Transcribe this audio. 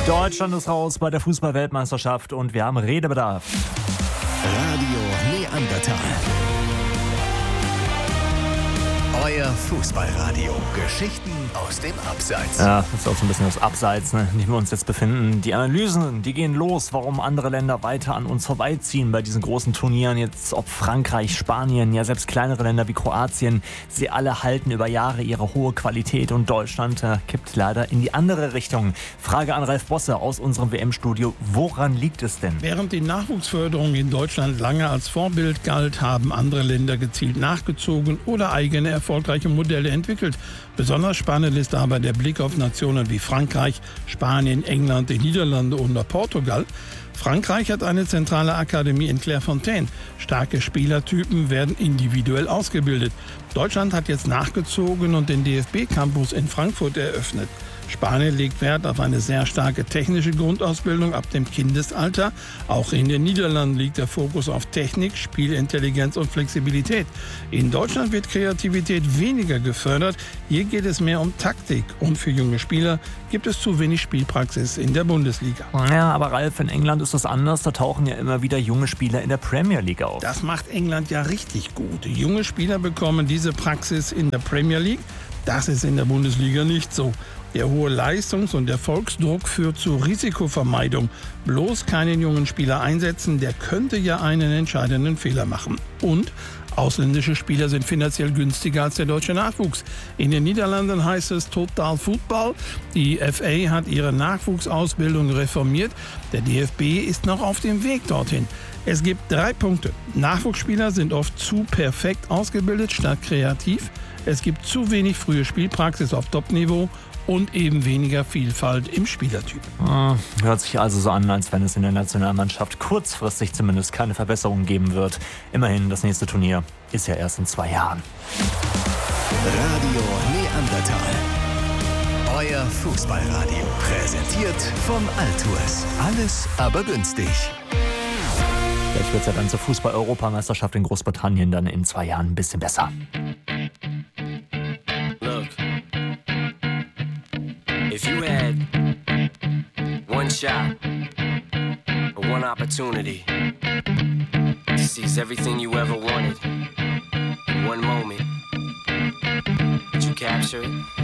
Deutschland ist raus bei der Fußball-Weltmeisterschaft und wir haben Redebedarf. Radio Neandertal. Euer Fußballradio. Geschichten aus dem Abseits. Ja, das ist auch so ein bisschen das Abseits, in dem wir uns jetzt befinden. Die Analysen, die gehen los, warum andere Länder weiter an uns vorbeiziehen bei diesen großen Turnieren. Jetzt ob Frankreich, Spanien, ja selbst kleinere Länder wie Kroatien. Sie alle halten über Jahre ihre hohe Qualität und Deutschland kippt leider in die andere Richtung. Frage an Ralf Bosse aus unserem WM-Studio. Woran liegt es denn? Während die Nachwuchsförderung in Deutschland lange als Vorbild galt, haben andere Länder gezielt nachgezogen oder eigene erfolgreiche Modelle entwickelt. Besonders spannend ist aber der Blick auf Nationen wie Frankreich, Spanien, England, die Niederlande oder Portugal. Frankreich hat eine zentrale Akademie in Clairefontaine. Starke Spielertypen werden individuell ausgebildet. Deutschland hat jetzt nachgezogen und den DFB-Campus in Frankfurt eröffnet. Spanien legt Wert auf eine sehr starke technische Grundausbildung ab dem Kindesalter. Auch in den Niederlanden liegt der Fokus auf Technik, Spielintelligenz und Flexibilität. In Deutschland wird Kreativität weniger gefördert. Hier geht es mehr um Taktik. Und für junge Spieler gibt es zu wenig Spielpraxis in der Bundesliga. Ja, aber Ralf, in England ist das anders. Da tauchen ja immer wieder junge Spieler in der Premier League auf. Das macht England ja richtig gut. Junge Spieler bekommen diese Praxis in der Premier League. Das ist in der Bundesliga nicht so. Der hohe Leistungs- und Erfolgsdruck führt zur Risikovermeidung. Bloß keinen jungen Spieler einsetzen, der könnte ja einen entscheidenden Fehler machen. Und ausländische Spieler sind finanziell günstiger als der deutsche Nachwuchs. In den Niederlanden heißt es Total Football. Die FA hat ihre Nachwuchsausbildung reformiert. Der DFB ist noch auf dem Weg dorthin. Es gibt 3 Punkte. Nachwuchsspieler sind oft zu perfekt ausgebildet statt kreativ. Es gibt zu wenig frühe Spielpraxis auf Top-Niveau und eben weniger Vielfalt im Spielertyp. Hört sich also so an, als wenn es in der Nationalmannschaft kurzfristig zumindest keine Verbesserung geben wird. Immerhin, das nächste Turnier ist ja erst in 2 Jahren. Radio Neandertal. Euer Fußballradio. Präsentiert von Altours. Alles aber günstig. Vielleicht wird es ja dann zur Fußball-Europameisterschaft in Großbritannien dann in 2 Jahren ein bisschen besser. Look, if you had one shot or one opportunity to seize everything you ever wanted in one moment, would you capture it?